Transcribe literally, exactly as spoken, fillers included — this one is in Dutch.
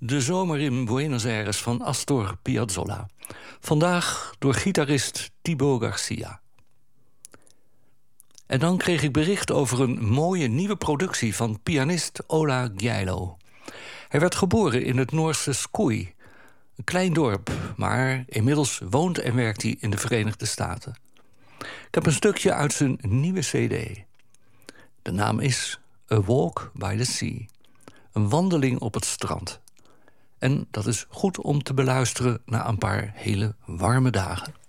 De zomer in Buenos Aires van Astor Piazzolla. Vandaag door gitarist Thibaut Garcia. En dan kreeg ik bericht over een mooie nieuwe productie van pianist Ola Gjeilo. Hij werd geboren in het Noorse Skui, een klein dorp, maar inmiddels woont en werkt hij in de Verenigde Staten. Ik heb een stukje uit zijn nieuwe cd. De naam is A Walk by the Sea, een wandeling op het strand. En dat is goed om te beluisteren na een paar hele warme dagen.